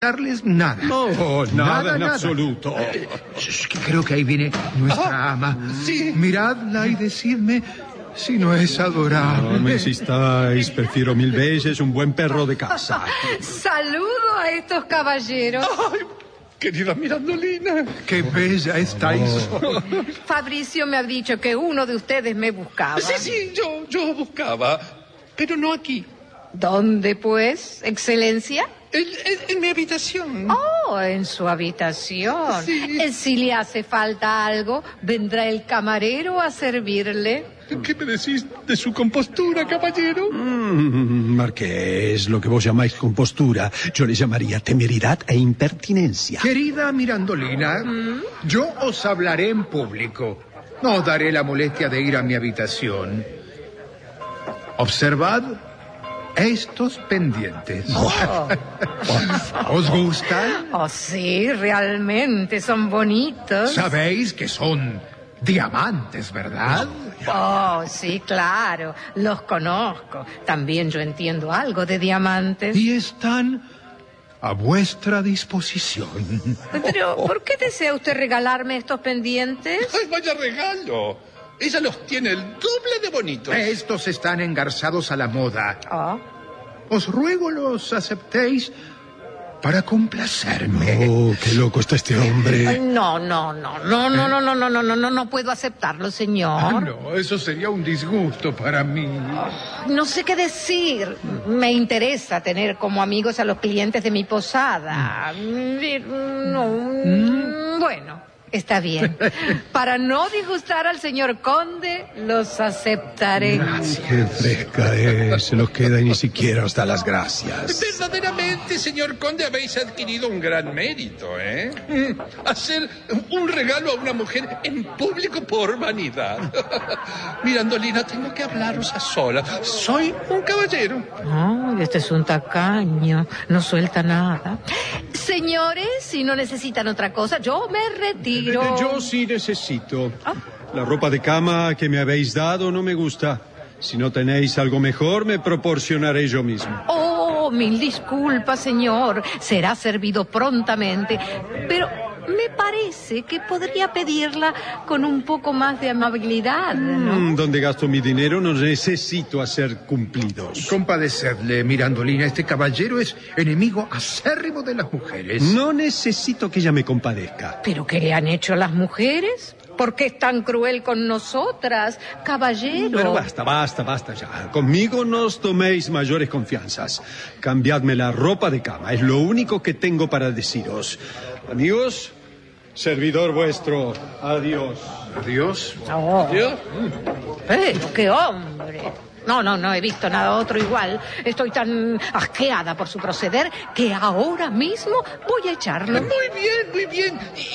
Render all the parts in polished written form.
darles nada. No, nada en absoluto. Creo que ahí viene nuestra ama. Sí. Miradla y decidme si no es adorable. No me insistáis, prefiero 1000 veces un buen perro de casa. Saludo a estos caballeros. Ay, querida Mirandolina. ¡Qué bella estáis! Fabricio me ha dicho que uno de ustedes me buscaba. Sí, yo buscaba, pero no aquí. ¿Dónde, pues, excelencia? En mi habitación. Oh, en su habitación. Sí. Si le hace falta algo, vendrá el camarero a servirle. ¿Qué me decís de su compostura, caballero? Marqués, lo que vos llamáis compostura, yo le llamaría temeridad e impertinencia. Querida Mirandolina, yo os hablaré en público. No os daré la molestia de ir a mi habitación. Observad estos pendientes. Oh. ¿Os gustan? Oh, sí, realmente son bonitos. Sabéis que son diamantes, ¿verdad? Oh, sí, claro, los conozco. También yo entiendo algo de diamantes. Y están a vuestra disposición. Pero, ¿por qué desea usted regalarme estos pendientes? ¡Ay, vaya regalo! Ella los tiene el doble de bonitos. Estos están engarzados a la moda. Oh. Os ruego los aceptéis para complacerme. Oh, qué loco está este hombre. No puedo aceptarlo, señor. No, eso sería un disgusto para mí. No sé qué decir. Me interesa tener como amigos a los clientes de mi posada. Bueno, está bien. Para no disgustar al señor conde, los aceptaré. Gracias. Qué fresca es, se los queda y ni siquiera os da las gracias. Verdaderamente, señor conde, habéis adquirido un gran mérito, ¿eh? Hacer un regalo a una mujer en público por vanidad. Mirandolina, tengo que hablaros a solas. Soy un caballero. Ay, este es un tacaño. No suelta nada. Señores, si no necesitan otra cosa, yo me retiro. Yo sí necesito. La ropa de cama que me habéis dado no me gusta. Si no tenéis algo mejor, me proporcionaré yo mismo. Oh, mil disculpas, señor. Será servido prontamente. Pero me parece que podría pedirla con un poco más de amabilidad, ¿no? Donde gasto mi dinero no necesito hacer cumplidos. Compadecedle, Mirandolina. Este caballero es enemigo acérrimo de las mujeres. No necesito que ella me compadezca. ¿Pero qué le han hecho las mujeres? ¿Por qué es tan cruel con nosotras, caballero? Pero basta ya. Conmigo no os toméis mayores confianzas. Cambiadme la ropa de cama. Es lo único que tengo para deciros. Amigos, servidor vuestro. Adiós. Adiós. Oh. ¿Yo? Pero qué hombre. No he visto nada otro igual. Estoy tan asqueada por su proceder que ahora mismo voy a echarlo. Muy bien.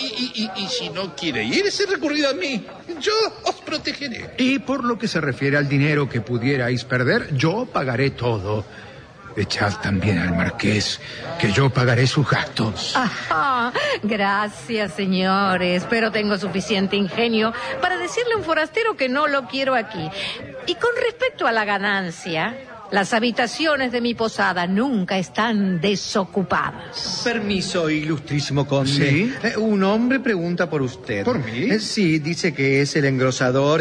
Y si no quiere irse, recurrid a mí. Yo os protegeré. Y por lo que se refiere al dinero que pudierais perder, yo pagaré todo. Echad también al marqués, que yo pagaré sus gastos. Ajá, gracias, señores. Pero tengo suficiente ingenio para decirle a un forastero que no lo quiero aquí. Y con respecto a la ganancia, las habitaciones de mi posada nunca están desocupadas. Permiso, ilustrísimo conde. ¿Sí? Un hombre pregunta por usted. ¿Por mí? Sí, dice que es el engrosador,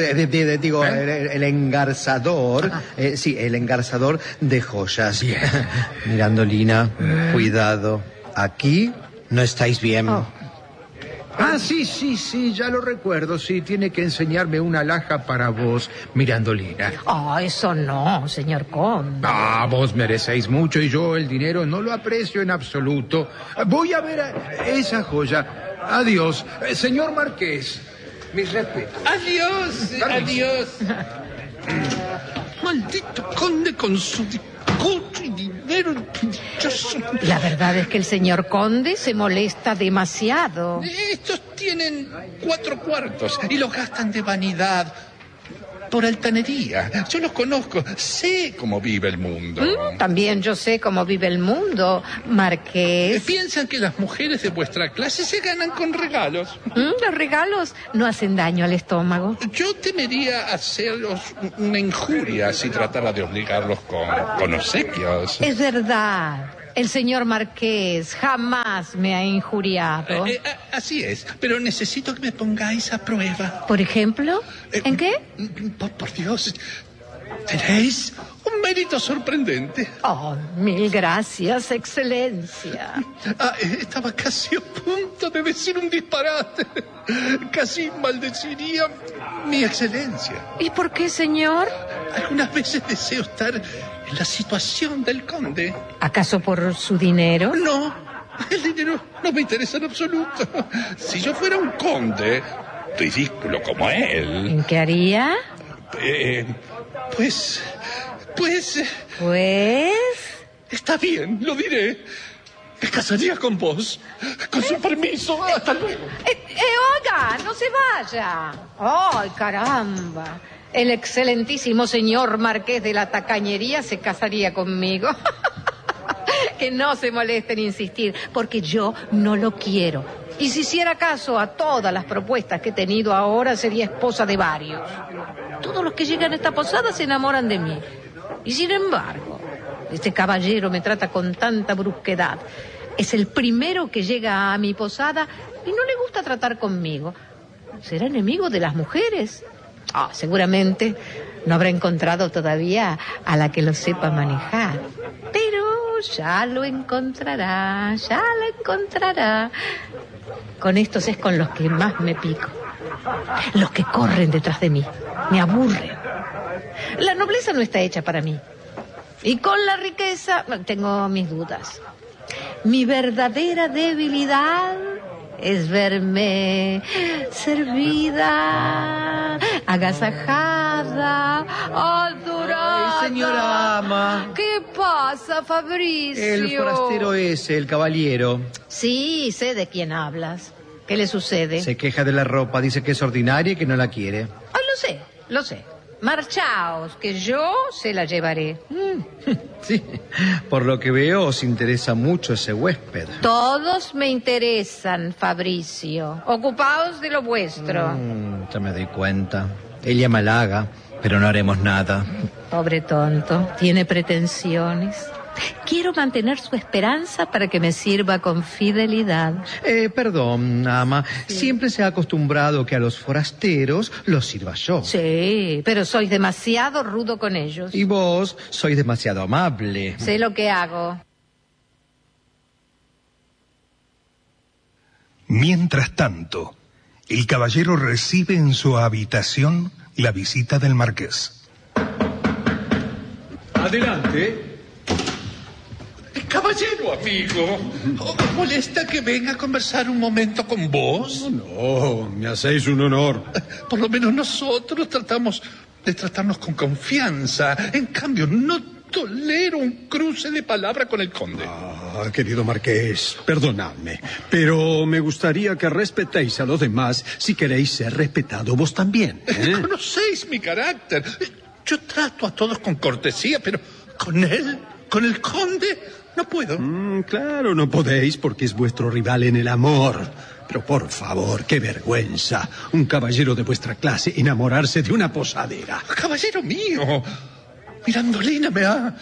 el engarzador. Sí, el engarzador de joyas. Bien. Mirandolina, cuidado. Aquí no estáis bien. Oh. Ah, sí, ya lo recuerdo. Sí, tiene que enseñarme una alhaja para vos, Mirandolina. Oh, eso no, señor conde. Ah, vos merecéis mucho y yo el dinero no lo aprecio en absoluto. Voy a ver esa joya. Adiós. Señor marqués, mis respetos. Adiós. Maldito conde con su discurso y dinero dichoso. La verdad es que el señor conde se molesta demasiado. Estos tienen 4 cuartos y los gastan de vanidad, por altanería. Yo los conozco, sé cómo vive el mundo. También yo sé cómo vive el mundo, marqués. Piensan que las mujeres de vuestra clase se ganan con regalos. Los regalos no hacen daño al estómago. Yo temería hacerlos una injuria si tratara de obligarlos con obsequios. Es verdad. El señor Marqués jamás me ha injuriado. Así es, pero necesito que me pongáis a prueba. ¿Por ejemplo? ¿En qué? Por Dios, tenéis un mérito sorprendente. Oh, mil gracias, excelencia. Estaba casi a punto de decir un disparate. Casi maldeciría mi excelencia. ¿Y por qué, señor? Algunas veces deseo estar en la situación del conde. ¿Acaso por su dinero? No, el dinero no me interesa en absoluto. Si yo fuera un conde, ridículo como él... ¿En qué haría? Pues... Está bien, lo diré. Me casaría con vos. Con su permiso. Hasta luego. Oiga, no se vaya. ¡Ay, caramba! El excelentísimo señor Marqués de la Tacañería se casaría conmigo. Que no se moleste en insistir, porque yo no lo quiero. Y si hiciera caso a todas las propuestas que he tenido ahora, sería esposa de varios. Todos los que llegan a esta posada se enamoran de mí. Y sin embargo, este caballero me trata con tanta brusquedad. Es el primero que llega a mi posada y no le gusta tratar conmigo. ¿Será enemigo de las mujeres? Seguramente no habrá encontrado todavía a la que lo sepa manejar. Pero ya lo encontrará, ya la encontrará. Con estos es con los que más me pico. Los que corren detrás de mí. Me aburren. La nobleza no está hecha para mí. Y con la riqueza tengo mis dudas. Mi verdadera debilidad es verme servida, agasajada, adorada. Ay, señora ama. ¿Qué pasa, Fabricio? El forastero ese, el caballero. Sí, sé de quién hablas. ¿Qué le sucede? Se queja de la ropa, dice que es ordinaria y que no la quiere. Lo sé. Marchaos, que yo se la llevaré. Sí, por lo que veo os interesa mucho ese huésped. Todos me interesan, Fabricio. Ocupaos de lo vuestro. Ya me doy cuenta. Ella me halaga, pero no haremos nada. Pobre tonto, tiene pretensiones. Quiero mantener su esperanza para que me sirva con fidelidad. Perdón, ama. Sí. Siempre se ha acostumbrado que a los forasteros los sirva yo. Sí, pero sois demasiado rudo con ellos. Y vos sois demasiado amable. Sé lo que hago. Mientras tanto, el caballero recibe en su habitación la visita del marqués. Adelante. Caballero, amigo, ¿os molesta que venga a conversar un momento con vos? No, me hacéis un honor. Por lo menos nosotros tratamos de tratarnos con confianza. En cambio, no tolero un cruce de palabra con el conde. Querido marqués, perdonadme, pero me gustaría que respetéis a los demás si queréis ser respetado vos también. Conocéis mi carácter. Yo trato a todos con cortesía, pero con él, con el conde... No puedo. Claro, no podéis porque es vuestro rival en el amor. Pero por favor, qué vergüenza. Un caballero de vuestra clase enamorarse de una posadera. Caballero mío, Mirandolina me ha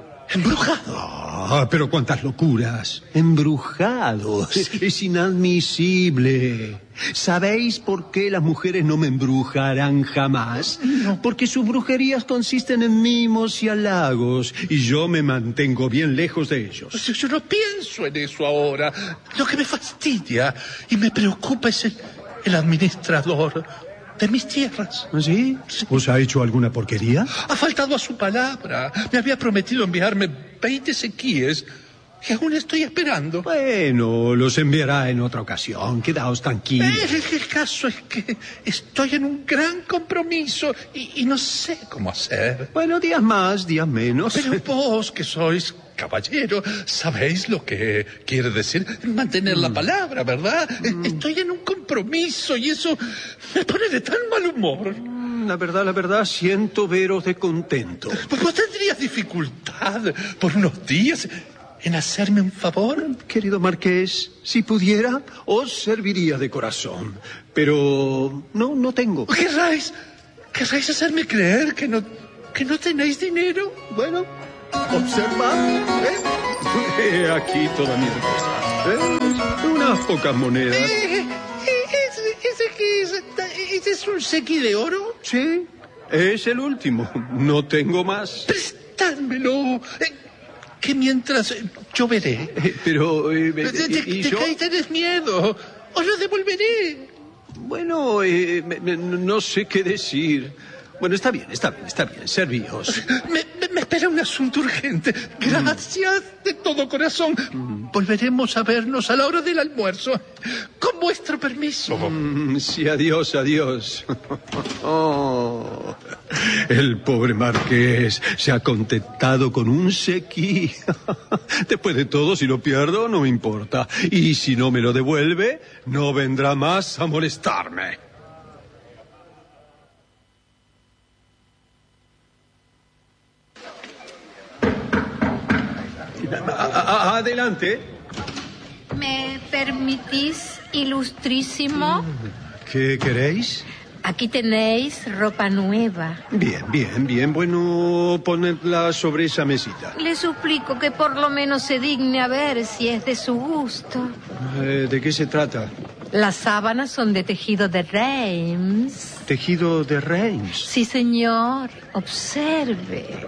embrujado. Pero cuántas locuras. Embrujados. Sí. Es inadmisible. ¿Sabéis por qué las mujeres no me embrujarán jamás? No. Porque sus brujerías consisten en mimos y halagos, y yo me mantengo bien lejos de ellos. Yo no pienso en eso ahora. Lo que me fastidia y me preocupa es el administrador de mis tierras. ¿Sí? ¿Os ha hecho alguna porquería? Ha faltado a su palabra. Me había prometido enviarme 20 sequíes y aún estoy esperando. Bueno, los enviará en otra ocasión. Quedaos tranquilos. El caso es que estoy en un gran compromiso y no sé cómo hacer. Bueno, días más, días menos. Pero vos, que sois caballero, sabéis lo que quiere decir mantener la palabra, ¿verdad? Estoy en un compromiso y eso me pone de tan mal humor. La verdad, siento veros de contento. Pues vos tendrías dificultad por unos días en hacerme un favor. Querido marqués, si pudiera, os serviría de corazón. Pero no tengo. ¿Querráis hacerme creer que no tenéis dinero? Bueno, observad, ¿eh? Aquí toda mi riqueza. Unas pocas monedas. ¿Ese es un sequi de oro? Sí, es el último. No tengo más. Prestádmelo. Que mientras yo veré. Pero... ¿Te tienes miedo? Os lo devolveré. Bueno, no sé qué decir. Bueno, está bien. Servíos. Me espera un asunto urgente. Gracias de todo corazón. Volveremos a vernos a la hora del almuerzo. Con vuestro permiso. Sí, adiós. Oh, el pobre marqués se ha contentado con un sequí. Después de todo, si lo pierdo, no me importa. Y si no me lo devuelve, no vendrá más a molestarme. Adelante. ¿Me permitís, ilustrísimo? ¿Qué queréis? Aquí tenéis ropa nueva. Bien. Bueno, ponedla sobre esa mesita. Le suplico que por lo menos se digne a ver si es de su gusto. ¿De qué se trata? Las sábanas son de tejido de Reims. ¿Tejido de Reims? Sí, señor. Observe.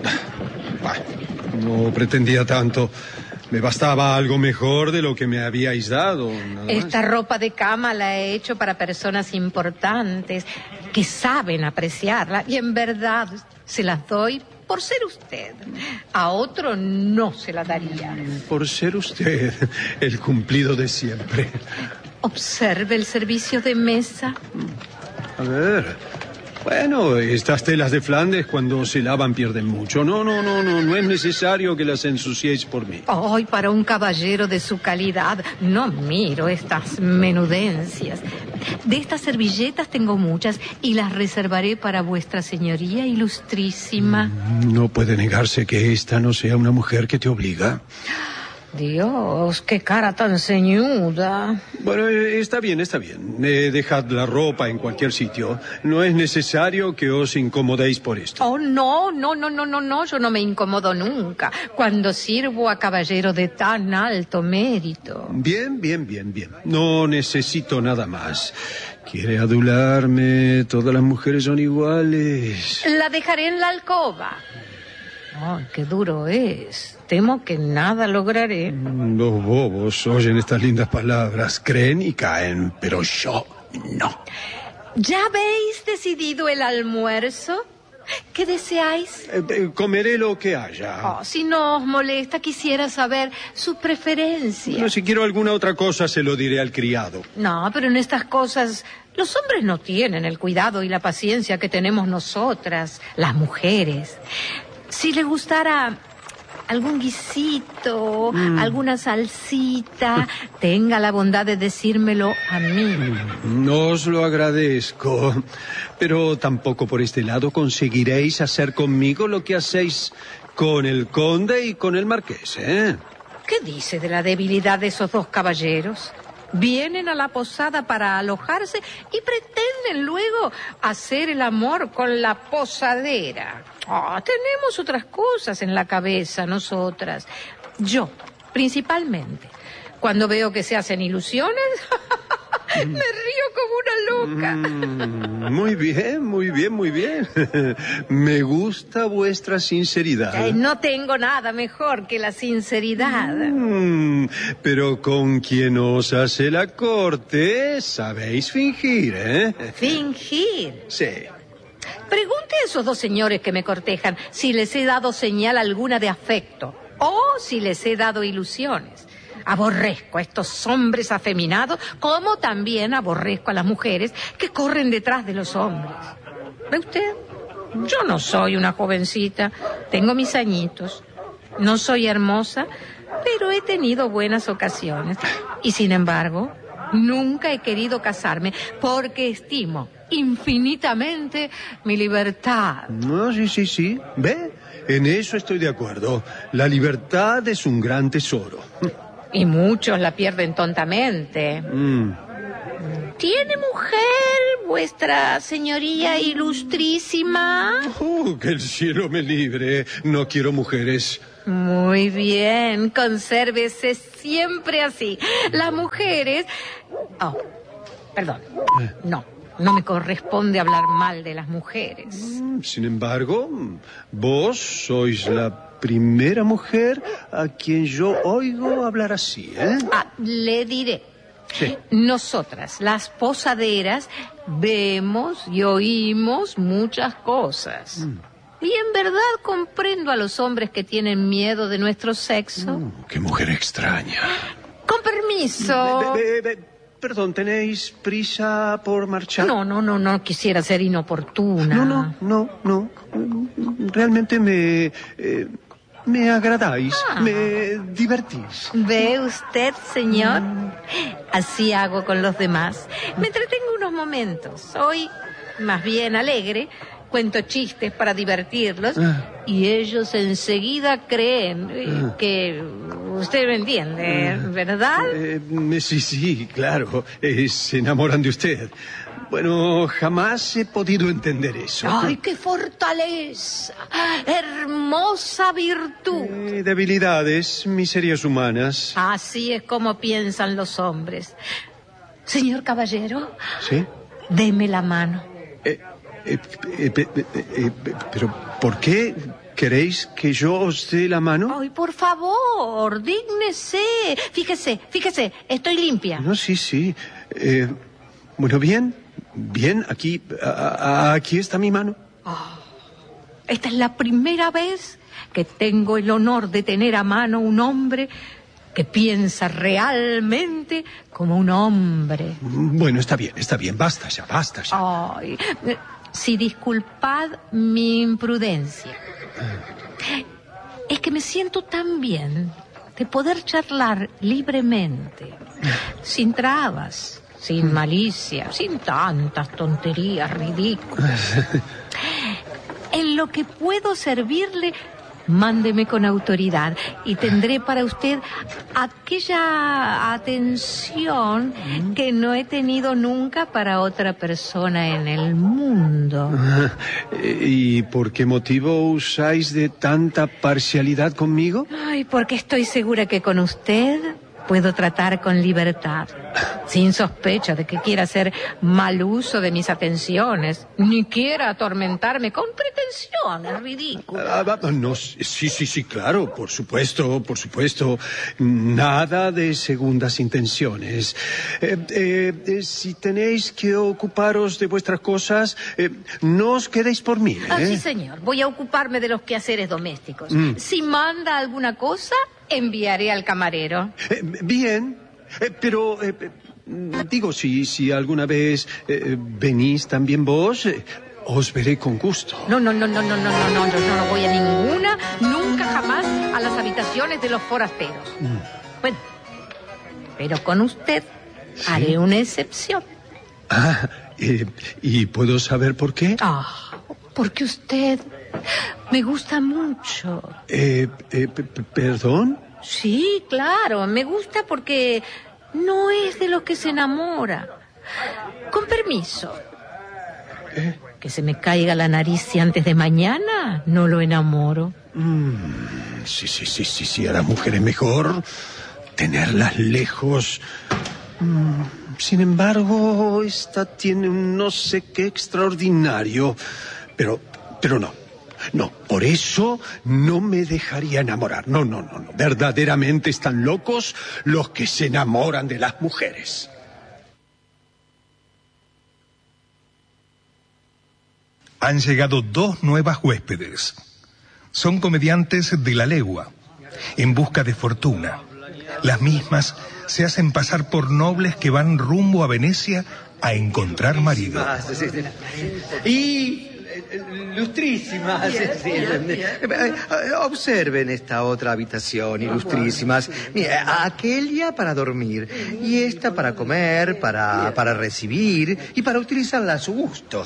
No pretendía tanto. Me bastaba algo mejor de lo que me habíais dado. Esta ropa de cama la he hecho para personas importantes que saben apreciarla y en verdad se las doy por ser usted. A otro no se la daría. Por ser usted, el cumplido de siempre. Observe el servicio de mesa. A ver. Bueno, estas telas de Flandes cuando se lavan pierden mucho. No es necesario que las ensuciéis por mí. Ay, para un caballero de su calidad, no miro estas menudencias. De estas servilletas tengo muchas y las reservaré para vuestra señoría ilustrísima. No puede negarse que esta no sea una mujer que te obliga. Dios, qué cara tan ceñuda. Bueno, está bien. Dejad la ropa en cualquier sitio. No es necesario que os incomodéis por esto. Oh, no, yo no me incomodo nunca cuando sirvo a caballero de tan alto mérito. Bien. No necesito nada más. Quiere adularme, todas las mujeres son iguales. La dejaré en la alcoba. Ay, qué duro es. Temo que nada lograré. Los bobos oyen estas lindas palabras, creen y caen, pero yo no. ¿Ya habéis decidido el almuerzo? ¿Qué deseáis? Comeré lo que haya. Oh, si no os molesta, quisiera saber su preferencia. Bueno, si quiero alguna otra cosa, se lo diré al criado. No, pero en estas cosas los hombres no tienen el cuidado y la paciencia que tenemos nosotras, las mujeres. Si le gustara algún guisito, alguna salsita, tenga la bondad de decírmelo a mí. No os lo agradezco, pero tampoco por este lado conseguiréis hacer conmigo lo que hacéis con el conde y con el marqués, ¿eh? ¿Qué dice de la debilidad de esos dos caballeros? Vienen a la posada para alojarse y pretenden luego hacer el amor con la posadera. Tenemos otras cosas en la cabeza nosotras. Yo, principalmente. Cuando veo que se hacen ilusiones, me río como una loca. Muy bien. Me gusta vuestra sinceridad. No tengo nada mejor que la sinceridad. Pero con quien os hace la corte, sabéis fingir, ¿eh? ¿Fingir? Sí. Pregunte a esos dos señores que me cortejan si les he dado señal alguna de afecto o si les he dado ilusiones. Aborrezco a estos hombres afeminados, como también aborrezco a las mujeres que corren detrás de los hombres. ¿Ve usted? Yo no soy una jovencita, tengo mis añitos. No soy hermosa, pero he tenido buenas ocasiones. Y sin embargo, nunca he querido casarme porque estimo infinitamente mi libertad. No, sí. ¿Ve? En eso estoy de acuerdo. La libertad es un gran tesoro. Y muchos la pierden tontamente. ¿Tiene mujer vuestra señoría ilustrísima? Que el cielo me libre. No quiero mujeres. Muy bien, consérvese siempre así. Las mujeres... Oh, perdón. No me corresponde hablar mal de las mujeres. Sin embargo, vos sois la primera mujer a quien yo oigo hablar así, ¿eh? Le diré. Sí. Nosotras, las posaderas, vemos y oímos muchas cosas. Y en verdad comprendo a los hombres que tienen miedo de nuestro sexo. Qué mujer extraña. Con permiso. Perdón, ¿tenéis prisa por marchar? No quisiera ser inoportuna. No. Realmente me agradáis, me divertís. ¿Ve usted, señor? Así hago con los demás. Me entretengo unos momentos. Hoy, más bien alegre, cuento chistes para divertirlos y ellos enseguida creen que... Usted me entiende, ¿verdad? Sí, claro. Se enamoran de usted. Bueno, jamás he podido entender eso. ¡Ay, qué fortaleza! ¡Hermosa virtud! Debilidades, miserias humanas. Así es como piensan los hombres. Señor caballero. ¿Sí? Deme la mano. Pero, ¿por qué queréis que yo os dé la mano? Ay, por favor, dígnese. Fíjese, estoy limpia. No, sí. Bueno, bien, aquí está mi mano. Esta es la primera vez que tengo el honor de tener a mano un hombre que piensa realmente como un hombre. Bueno, está bien, basta ya. Ay, si disculpad mi imprudencia. Es que me siento tan bien de poder charlar libremente, sin trabas, sin malicia, sin tantas tonterías ridículas. En lo que puedo servirle, mándeme con autoridad y tendré para usted aquella atención que no he tenido nunca para otra persona en el mundo. ¿Y por qué motivo usáis de tanta parcialidad conmigo? Ay, porque estoy segura que con usted puedo tratar con libertad, sin sospecha de que quiera hacer mal uso de mis atenciones, ni quiera atormentarme con pretensiones ridículas. No, sí, claro, por supuesto. Nada de segundas intenciones. Si tenéis que ocuparos de vuestras cosas, no os quedéis por mí, ¿eh? Sí, señor. Voy a ocuparme de los quehaceres domésticos. Si manda alguna cosa, enviaré al camarero. Bien, pero digo, si alguna vez venís también vos, os veré con gusto. No, yo no voy a ninguna, nunca jamás a las habitaciones de los forasteros. Bueno, pero con usted haré una excepción. ¿Y puedo saber por qué? Porque usted me gusta mucho. ¿Perdón? Sí, claro, me gusta porque no es de los que se enamora. Con permiso. Que se me caiga la nariz si antes de mañana no lo enamoro. Sí, a las mujeres mejor tenerlas lejos. Sin embargo, esta tiene un no sé qué extraordinario. Pero no, por eso no me dejaría enamorar. No. Verdaderamente están locos los que se enamoran de las mujeres. Han llegado 2 nuevas huéspedes. Son comediantes de la legua, en busca de fortuna. Las mismas se hacen pasar por nobles que van rumbo a Venecia a encontrar marido. Y ilustrísimas. Observen esta otra habitación, ilustrísimas. Mira, aquella para dormir y esta para comer, para recibir y para utilizarla a su gusto.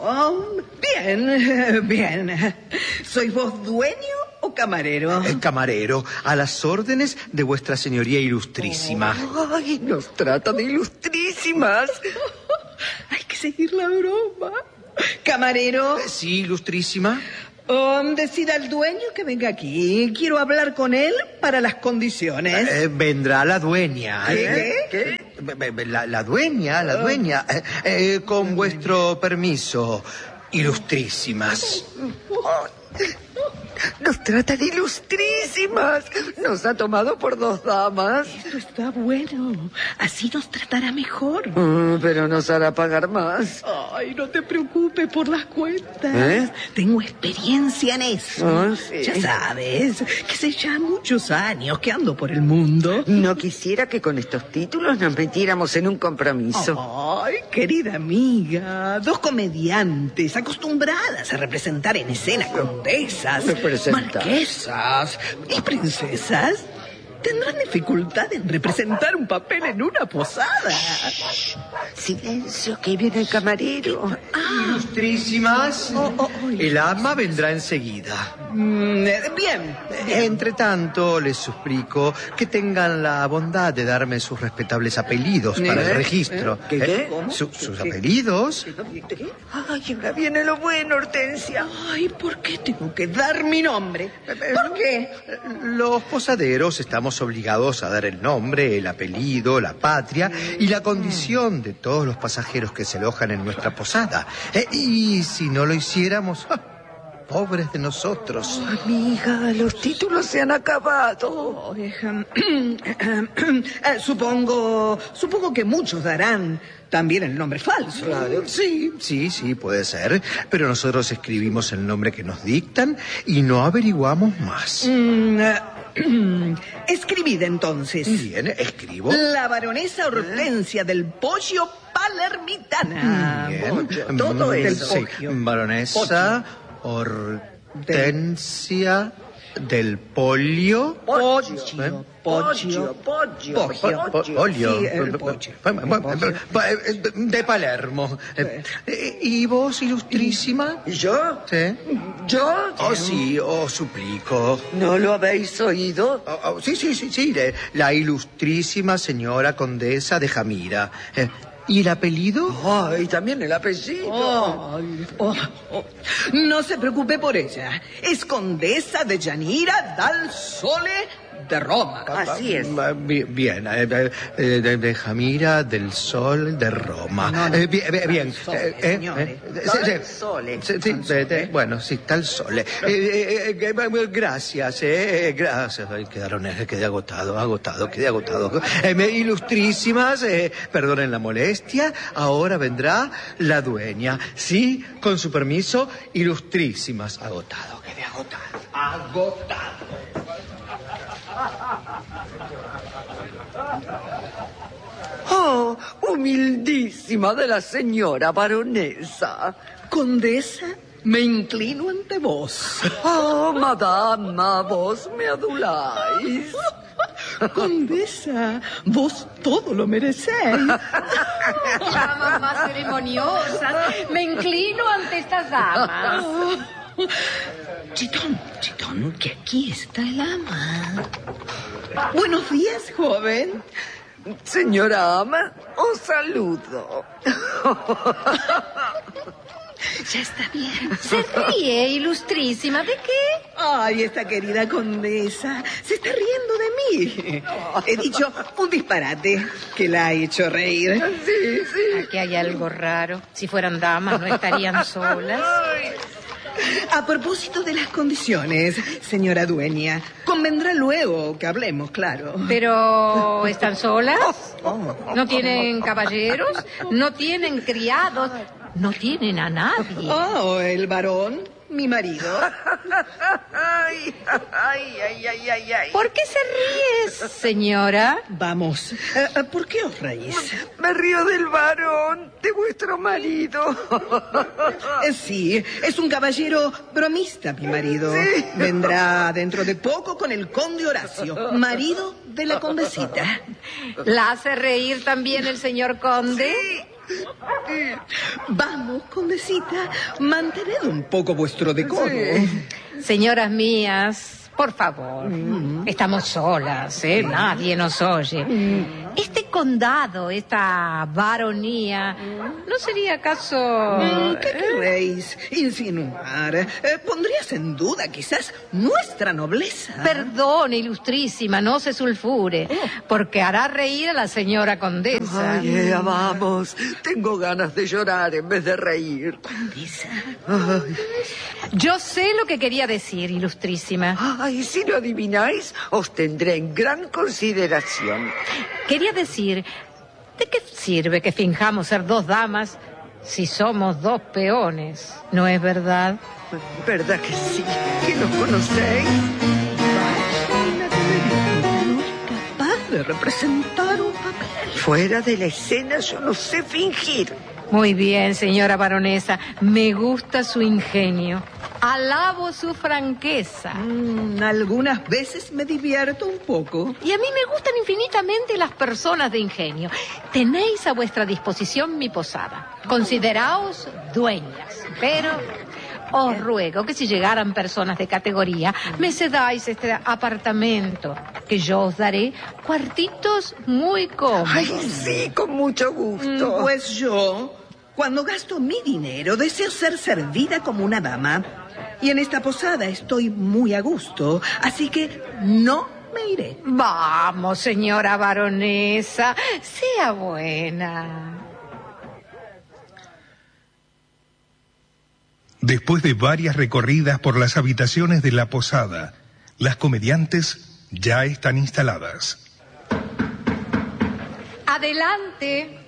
Bien. ¿Sois vos dueño o camarero? Camarero, a las órdenes de vuestra señoría ilustrísima. Ay, nos trata de ilustrísimas. Hay que seguir la broma. Camarero. Sí, ilustrísima. Decida al dueño que venga aquí. Quiero hablar con él para las condiciones. Vendrá la dueña. ¿Qué? La dueña. Con vuestro permiso, ilustrísimas. Nos trata de ilustrísimas. Nos ha tomado por dos damas. Esto está bueno. Así nos tratará mejor. Pero nos hará pagar más. Ay, no te preocupes por las cuentas. Tengo experiencia en eso. Sí. Ya sabes, que hace ya muchos años que ando por el mundo. No quisiera que con estos títulos nos metiéramos en un compromiso. Ay, querida amiga, dos comediantes acostumbradas a representar en escena condesas, marquesas y princesas tendrán dificultad en representar un papel en una posada. Silencio, que viene el camarero. Ilustrísimas, el ama vendrá enseguida. Bien. Entre tanto, les suplico que tengan la bondad de darme sus respetables apellidos para el registro. ¿Qué? ¿Sus apellidos? Ay, ahora viene lo bueno, Hortensia. Ay, ¿por qué tengo que dar mi nombre? ¿Por qué? Los posaderos estamos obligados a dar el nombre, el apellido, la patria y la condición de todos los pasajeros que se alojan en nuestra posada. Y si no lo hiciéramos, pobres de nosotros. Amiga, los títulos se han acabado. Supongo que muchos darán también el nombre falso. Claro. Sí, puede ser. Pero nosotros escribimos el nombre que nos dictan y no averiguamos más. Escribid entonces. Bien, escribo. La baronesa Hortensia del Poggio Palermitana. Bien. Todo Del eso. Baronesa Hortensia del Poggio. Poggio. Polio. Sí, el Poggio. De Palermo. ¿Y vos, ilustrísima? ¿Y yo? ¿Sí? ¿Yo? Oh, sí, os suplico. ¿No lo habéis oído? Sí. La ilustrísima señora condesa de Jamira. ¿Y el apellido? Ay, también el apellido. No se preocupe por ella. Es condesa de Llanira dal Sole de Roma. Así es. Bien, de Jamira del Sol de Roma. Bien. Tal Sole. Bueno, sí, tal Sole. Gracias, gracias. Ay, quedé agotado. Ilustrísimas, perdonen la molestia. Ahora vendrá la dueña. Sí, con su permiso, ilustrísimas. Quedé agotado. Oh, humildísima de la señora baronesa. Condesa, me inclino ante vos. Oh, madama, vos me aduláis. Condesa, vos todo lo merecéis. Damas más ceremoniosas, me inclino ante estas damas. Chitón, que aquí está el ama. Buenos días, joven. Señora ama, os saludo. Ya está bien. Se ríe, ilustrísima. ¿De qué? Ay, esta querida condesa se está riendo de mí. He dicho un disparate que la ha hecho reír. Sí. Aquí hay algo raro. Si fueran damas, no estarían solas. A propósito de las condiciones, señora dueña, convendrá luego que hablemos, claro. Pero, ¿están solas? ¿No tienen caballeros? ¿No tienen criados? ¿No tienen a nadie? Oh, el varón, mi marido. Ay. ¿Por qué se ríe, señora? Vamos, ¿por qué os reís? Me río del varón, de vuestro marido. Sí, es un caballero bromista, mi marido. Sí. Vendrá dentro de poco con el conde Horacio, marido de la condesita. ¿La hace reír también el señor conde? Vamos, condesita, mantened un poco vuestro decoro. Señoras mías, por favor, estamos solas, ¿eh? Nadie nos oye. Este condado, esta baronía, ¿no sería acaso...? ¿Qué querréis insinuar? ¿Pondrías en duda quizás nuestra nobleza? Perdone, ilustrísima, no se sulfure, porque hará reír a la señora condesa. Ay, vamos. Tengo ganas de llorar en vez de reír. Condesa. Ay. Yo sé lo que quería decir, ilustrísima. Ay, si lo adivináis, os tendré en gran consideración. Quería decir, ¿de qué sirve que finjamos ser dos damas si somos dos peones? ¿No es verdad? ¿Verdad que sí? ¿Que nos conocéis? Una comedia no es capaz de representar un papel. Fuera de la escena yo no sé fingir. Muy bien, señora baronesa. Me gusta su ingenio. Alabo su franqueza. Algunas veces me divierto un poco. Y a mí me gustan infinitamente las personas de ingenio. Tenéis a vuestra disposición mi posada. Consideraos dueñas. Pero os ruego que si llegaran personas de categoría, me cedáis este apartamento, que yo os daré cuartitos muy cómodos. Ay, sí, con mucho gusto. Pues yo, cuando gasto mi dinero, deseo ser servida como una dama. Y en esta posada estoy muy a gusto, así que no me iré. Vamos, señora baronesa, sea buena. Después de varias recorridas por las habitaciones de la posada, las comediantes ya están instaladas. Adelante.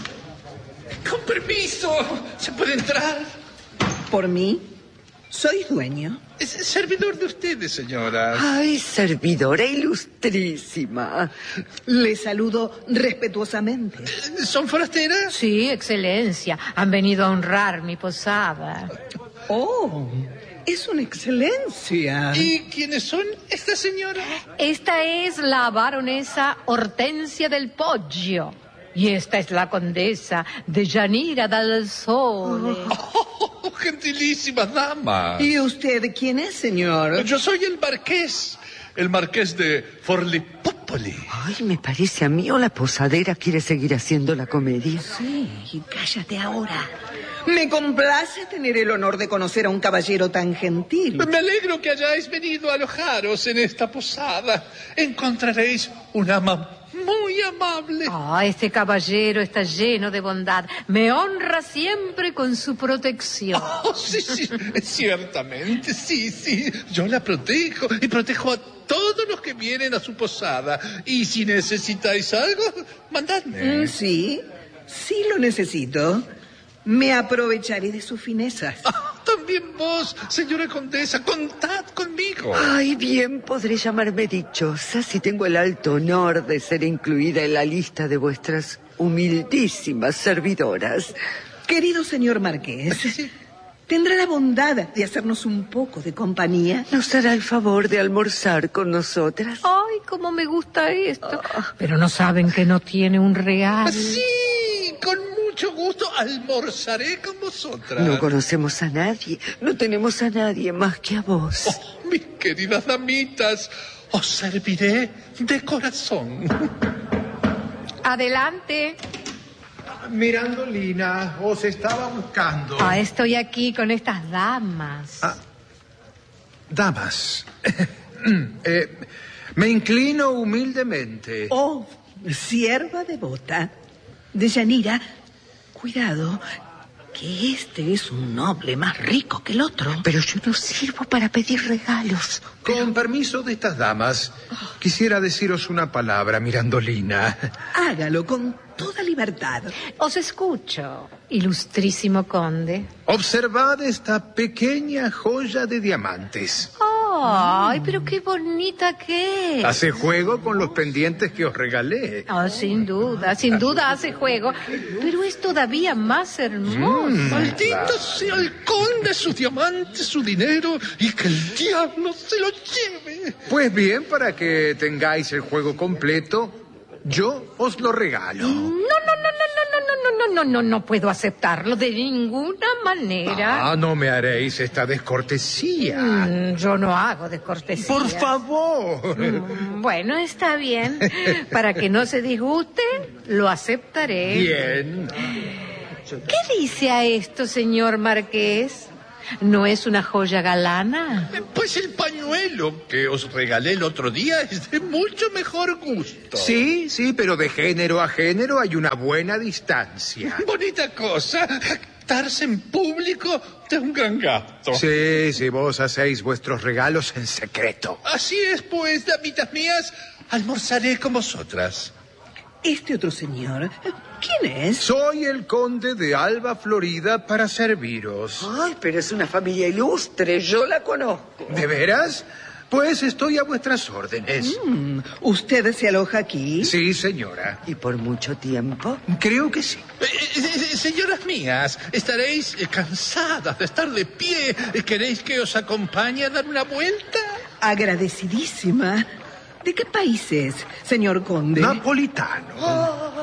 Con permiso, ¿se puede entrar? Por mí, soy dueño. Es servidor de ustedes, señora. Ay, servidora ilustrísima. Le saludo respetuosamente. ¿Son forasteras? Sí, excelencia. Han venido a honrar mi posada. Oh, es una excelencia. ¿Y quiénes son estas señoras? Esta es la baronesa Hortensia del Poggio. Y esta es la condesa de Yanira dal Sole. Oh, gentilísima dama. ¿Y usted quién es, señor? Yo soy el marqués de Forlipópoli. Ay, me parece a mí o la posadera quiere seguir haciendo la comedia. Sí, cállate ahora. Me complace tener el honor de conocer a un caballero tan gentil. Me alegro que hayáis venido a alojaros en esta posada. Encontraréis un ama muy amable. Este caballero está lleno de bondad. Me honra siempre con su protección. Sí, ciertamente, sí. Yo la protejo y protejo a todos los que vienen a su posada. Y si necesitáis algo, mandadme. Sí lo necesito. Me aprovecharé de sus finezas. También vos, señora condesa, contad conmigo. Ay, bien podré llamarme dichosa si tengo el alto honor de ser incluida en la lista de vuestras humildísimas servidoras. Querido señor marqués, ¿tendrá la bondad de hacernos un poco de compañía? ¿Nos hará el favor de almorzar con nosotras? Ay, cómo me gusta esto. Pero no saben que no tiene un real. Sí, con mucho gusto almorzaré con vosotras. No conocemos a nadie, no tenemos a nadie más que a vos. Mis queridas damitas, os serviré de corazón. Adelante. Mirandolina, os estaba buscando. Estoy aquí con estas damas. Damas. Me inclino humildemente. Oh, sierva devota. Deyanira, cuidado, que este es un noble más rico que el otro. Pero yo no sirvo para pedir regalos. Con permiso de estas damas, quisiera deciros una palabra, Mirandolina. Hágalo con toda libertad. Os escucho, ilustrísimo conde. Observad esta pequeña joya de diamantes. Ay, pero qué bonita que es. Hace juego con los pendientes que os regalé. Sin duda hace juego, pero es todavía más hermoso. Maldito sea el conde, sus diamantes, su dinero, y que el diablo se lo lleve. Pues bien, para que tengáis el juego completo, yo os lo regalo. No, No puedo aceptarlo de ninguna manera. No me haréis esta descortesía. Yo no hago descortesía. Por favor. Bueno, está bien. Para que no se disguste, lo aceptaré. Bien. ¿Qué dice a esto, señor Marqués? ¿No es una joya galana? Pues el pañuelo que os regalé el otro día es de mucho mejor gusto. Sí, pero de género a género hay una buena distancia. Bonita cosa, jactarse en público de un gran gasto. Sí, vos hacéis vuestros regalos en secreto. Así es, pues, damitas mías, almorzaré con vosotras. Este otro señor, ¿quién es? Soy el conde de Alba Florida para serviros. Ay, pero es una familia ilustre, yo la conozco. ¿De veras? Pues estoy a vuestras órdenes. ¿Usted se aloja aquí? Sí, señora. ¿Y por mucho tiempo? Creo que sí. Señoras mías, estaréis cansadas de estar de pie. ¿Queréis que os acompañe a dar una vuelta? Agradecidísima. ¿De qué país es, señor conde? Napolitano.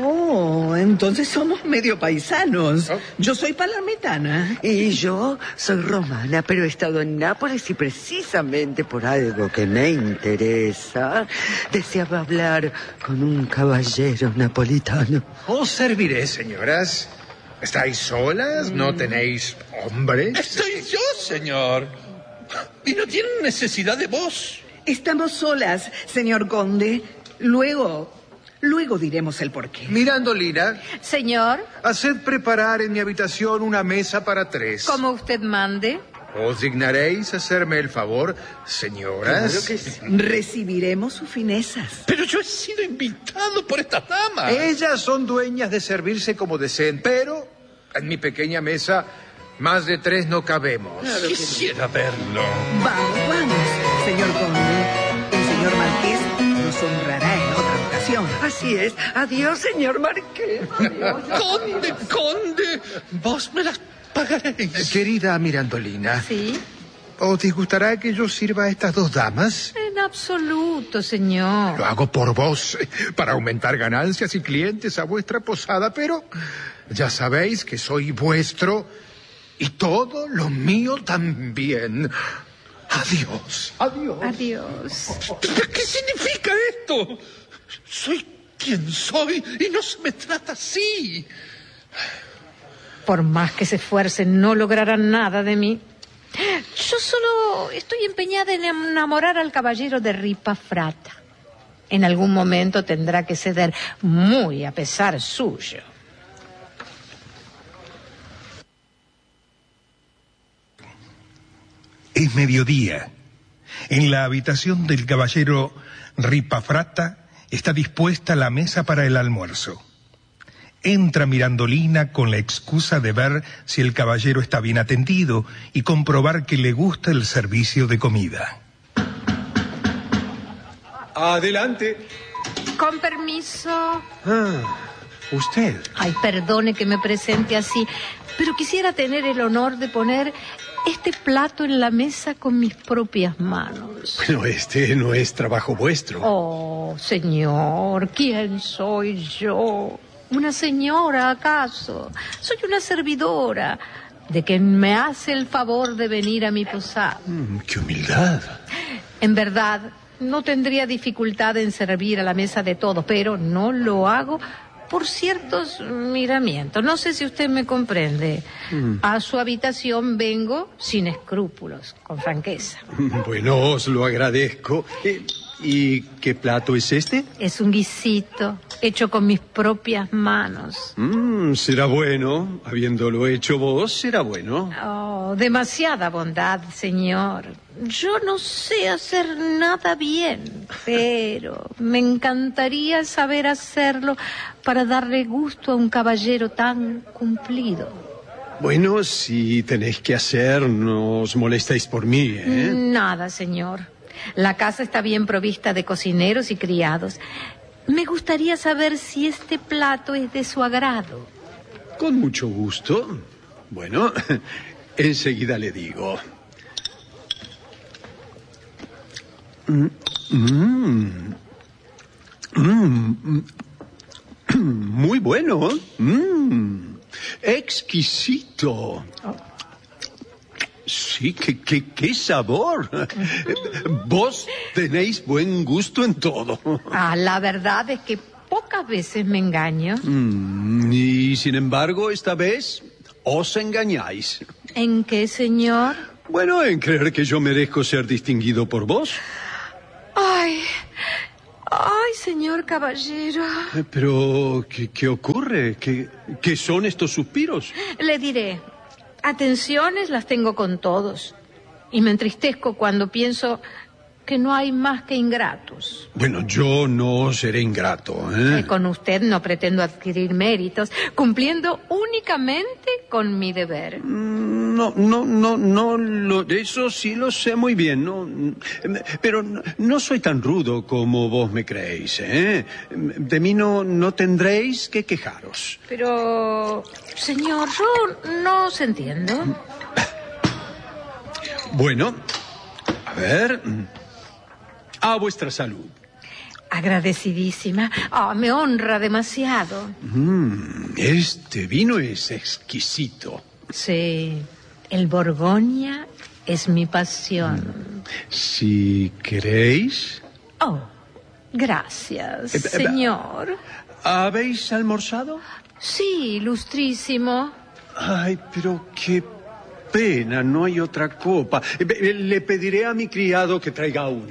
Entonces somos medio paisanos. Yo soy palermitana. Y yo soy romana, pero he estado en Nápoles y precisamente por algo que me interesa, deseaba hablar con un caballero napolitano. Os serviré, señoras. ¿Estáis solas? ¿No tenéis hombres? Estoy yo, señor. Y no tienen necesidad de vos. Estamos solas, señor conde. Luego diremos el porqué. Mirandolina, Señor, haced preparar en mi habitación una mesa para 3. como usted mande. ¿Os dignaréis hacerme el favor, señoras? Claro que sí. Recibiremos sus finezas. Pero yo he sido invitado por estas damas. Ellas son dueñas de servirse como deseen, pero en mi pequeña mesa más de 3 no cabemos. Quisiera verlo. Vamos, señor conde. El señor Marqués nos honrará en otra ocasión. Así es. Adiós, señor Marqués. Conde, vos me las pagaréis. Querida Mirandolina, Sí. ¿os disgustará que yo sirva a estas 2 damas? En absoluto, señor. Lo hago por vos, para aumentar ganancias y clientes a vuestra posada, pero ya sabéis que soy vuestro y todo lo mío también. Adiós. Adiós. ¿Qué significa esto? Soy quien soy y no se me trata así. Por más que se esfuercen, no lograrán nada de mí. Yo solo estoy empeñada en enamorar al caballero de Ripafrata. En algún momento tendrá que ceder, muy a pesar suyo. Es mediodía. En la habitación del caballero Ripafrata está dispuesta la mesa para el almuerzo. Entra Mirandolina con la excusa de ver si el caballero está bien atendido y comprobar que le gusta el servicio de comida. Adelante. Con permiso. Usted. Ay, perdone que me presente así, pero quisiera tener el honor de poner este plato en la mesa con mis propias manos. Bueno, este no es trabajo vuestro. Oh, señor, ¿quién soy yo? ¿Una señora, acaso? Soy una servidora de quien me hace el favor de venir a mi posada. ¡Qué humildad! En verdad, no tendría dificultad en servir a la mesa de todos, pero no lo hago por ciertos miramientos. No sé si usted me comprende. A su habitación vengo sin escrúpulos, con franqueza. Bueno, os lo agradezco. ¿Y qué plato es este? Es un guisito hecho con mis propias manos. Será bueno. Habiéndolo hecho vos, será bueno. Oh, demasiada bondad, señor. Yo no sé hacer nada bien, pero me encantaría saber hacerlo para darle gusto a un caballero tan cumplido. Bueno, si tenéis que hacer, no os molestéis por mí, ¿eh? Nada, señor. La casa está bien provista de cocineros y criados. Me gustaría saber si este plato es de su agrado. Con mucho gusto. Bueno, enseguida le digo. Muy bueno. Exquisito. Sí, qué sabor. Vos tenéis buen gusto en todo. La verdad es que pocas veces me engaño. Y sin embargo, esta vez os engañáis. ¿En qué, señor? Bueno, en creer que yo merezco ser distinguido por vos. Ay, señor caballero. Pero, ¿qué ocurre? ¿Qué son estos suspiros? Le diré, atenciones las tengo con todos. Y me entristezco cuando pienso que no hay más que ingratos. Bueno, yo no seré ingrato, ¿eh? Con usted no pretendo adquirir méritos, cumpliendo únicamente con mi deber. No, eso sí lo sé muy bien, pero no soy tan rudo como vos me creéis, ¿eh? De mí no tendréis que quejaros. Pero, señor, yo no os entiendo. Bueno, a ver... A vuestra salud. Agradecidísima. Me honra demasiado. Este vino es exquisito. Sí, el Borgoña es mi pasión. Si queréis... Gracias, señor. ¿Habéis almorzado? Sí, ilustrísimo. Ay, pero qué pena, no hay otra copa. Le pediré a mi criado que traiga una.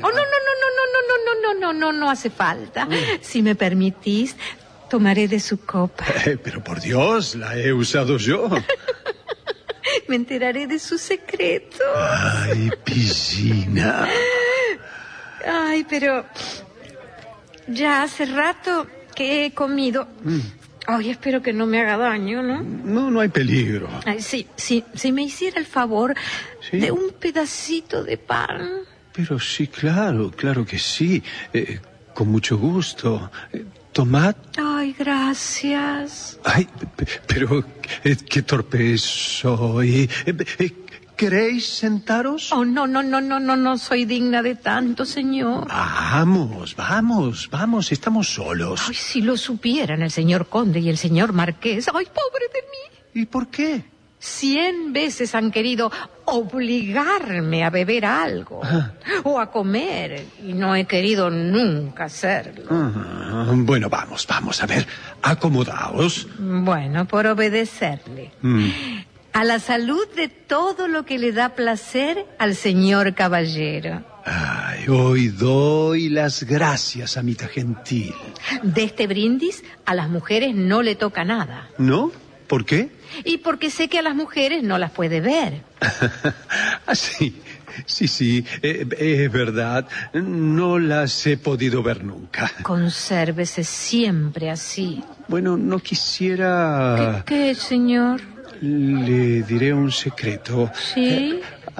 No hace falta. Si me permitís, tomaré de su copa. Pero por Dios, la he usado yo. Me enteraré de su secreto. Ay, piscina. Ay, pero ya hace rato que he comido. Ay, espero que no me haga daño, ¿no? No hay peligro. Ay, sí, si me hiciera el favor de un pedacito de pan. Pero sí, claro que sí. Con mucho gusto. Tomad. Ay, gracias. Ay, pero qué torpe soy. ¿Queréis sentaros? No soy digna de tanto, señor. Vamos, estamos solos. Ay, si lo supieran el señor conde y el señor marqués. Ay, pobre de mí. ¿Y por qué? 100 veces han querido obligarme a beber algo o a comer y no he querido nunca hacerlo. Bueno, vamos, a ver, acomodaos. Bueno, por obedecerle. A la salud de todo lo que le da placer al señor caballero. Ay, hoy doy las gracias, amita gentil. De este brindis a las mujeres no le toca nada. ¿No? ¿Por qué? Y porque sé que a las mujeres no las puede ver. Sí, es verdad. No las he podido ver nunca. Consérvese siempre así. Bueno, no quisiera... ¿Qué, señor? Le diré un secreto. ¿Sí?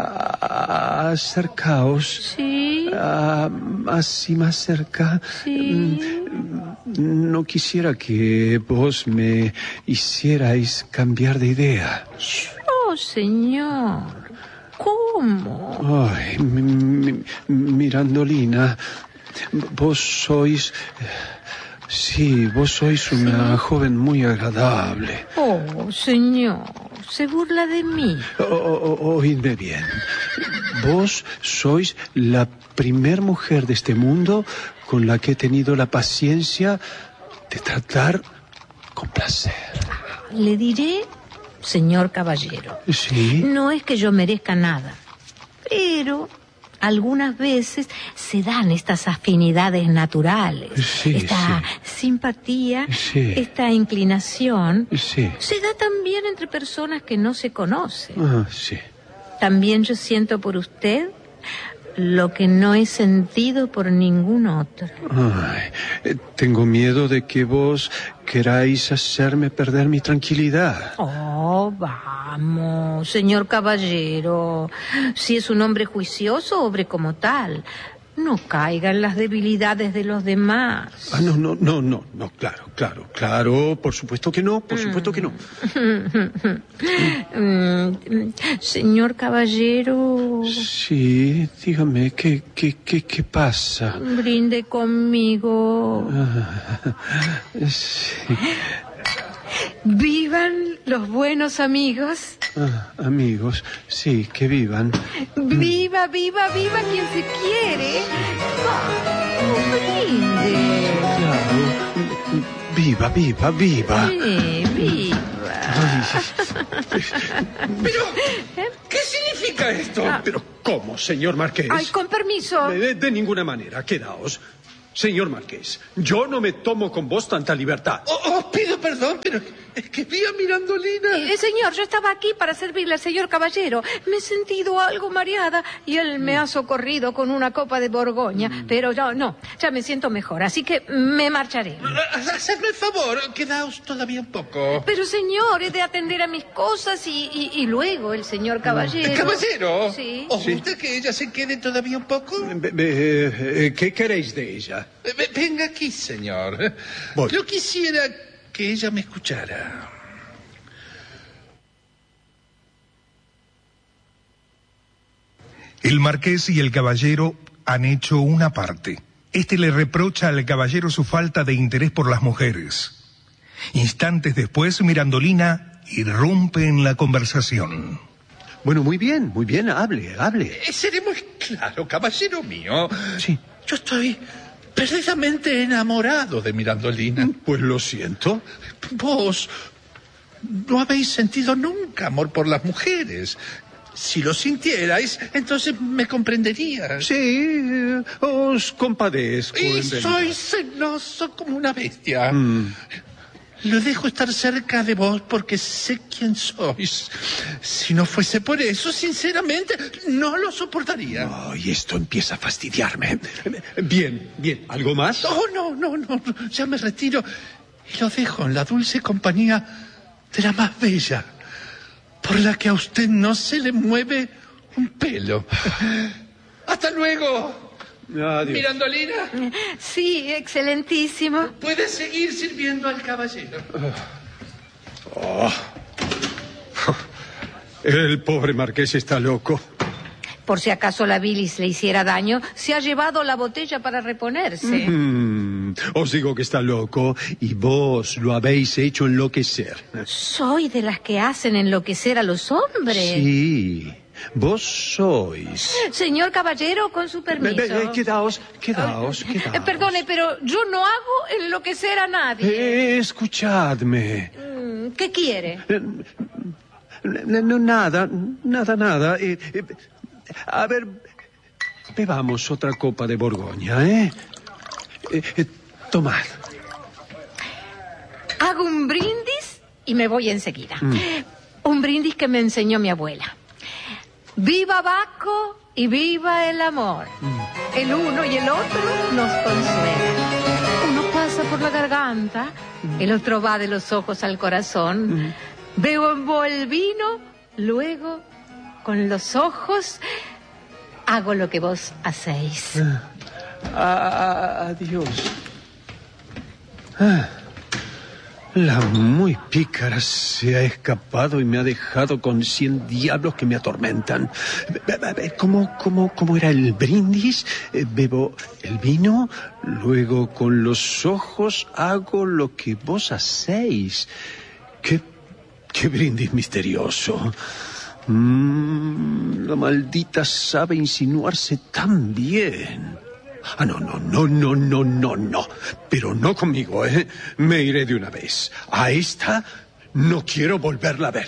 Acercaos. ¿Sí? Así más cerca. Sí. No quisiera que vos me hicierais cambiar de idea. Oh, señor. ¿Cómo? Ay, Mirandolina, vos sois... Sí, vos sois una joven muy agradable. Oh, señor, se burla de mí. Oídme bien. Vos sois la primer mujer de este mundo con la que he tenido la paciencia de tratar con placer. Le diré, señor caballero. Sí. No es que yo merezca nada, pero... algunas veces se dan estas afinidades naturales, esta simpatía, esta inclinación. Se da también entre personas que no se conocen. También yo siento por usted lo que no he sentido por ningún otro. Tengo miedo de que vos queráis hacerme perder mi tranquilidad. Vamos, señor caballero. Si es un hombre juicioso, obre como tal. No caiga en las debilidades de los demás. No, claro, por supuesto que no. Señor caballero. Sí, dígame, ¿qué pasa? Brinde conmigo. Sí. Vivan los buenos amigos. Amigos, sí, que vivan. Viva quien se quiere. Brinde. Claro. Viva. Viva. Pero, ¿qué significa esto? Pero, ¿cómo, señor Marqués? Ay, con permiso. De ninguna manera, quedaos. Señor Marqués, yo no me tomo con vos tanta libertad. Pido perdón, pero es que vi a Mirandolina. Señor, yo estaba aquí para servirle al señor caballero. Me he sentido algo mareada y él me ha socorrido con una copa de Borgoña. Pero ya me siento mejor, así que me marcharé. Hacedme el favor, quedaos todavía un poco. Pero señor, he de atender a mis cosas y luego el señor caballero. ¿El caballero? Sí. ¿Os gusta que ella se quede todavía un poco? ¿Qué queréis de ella? Venga aquí, señor. Voy. Yo quisiera que ella me escuchara. El marqués y el caballero han hecho una parte. Este le reprocha al caballero su falta de interés por las mujeres. Instantes después, Mirandolina irrumpe en la conversación. Bueno, muy bien, hable. Seré muy claro, caballero mío. Sí. Yo estoy perdidamente enamorado de Mirandolina. Pues lo siento. Vos no habéis sentido nunca amor por las mujeres. Si lo sintierais, entonces me comprenderías. Sí, os compadezco. Y soy celoso como una bestia. Lo dejo estar cerca de vos porque sé quién sois. Si no fuese por eso, sinceramente, no lo soportaría. Ay, esto empieza a fastidiarme. Bien. ¿Algo más? No. Ya me retiro y lo dejo en la dulce compañía de la más bella, por la que a usted no se le mueve un pelo. ¡Hasta luego! Adiós. Mirandolina. Sí, excelentísimo. Puede seguir sirviendo al caballero. El pobre marqués está loco. Por si acaso la bilis le hiciera daño, se ha llevado la botella para reponerse. Os digo que está loco y vos lo habéis hecho enloquecer. Soy de las que hacen enloquecer a los hombres. Sí, vos sois. Señor caballero, con su permiso. Quedaos. Perdone, pero yo no hago enloquecer a nadie. Escuchadme. ¿Qué quiere? No, nada. A ver, bebamos otra copa de Borgoña, ¿eh? Tomad. Hago un brindis y me voy enseguida. Un brindis que me enseñó mi abuela. ¡Viva Baco y viva el amor! El uno y el otro nos consuelan. Uno pasa por la garganta, el otro va de los ojos al corazón. Bebo el vino, luego con los ojos hago lo que vos hacéis. Adiós. La muy pícara se ha escapado y me ha dejado con 100 diablos que me atormentan. ¿Cómo era el brindis? Bebo el vino, luego con los ojos hago lo que vos hacéis. ¡Qué brindis misterioso! La maldita sabe insinuarse tan bien. No. Pero no conmigo, ¿eh? Me iré de una vez. A esta no quiero volverla a ver.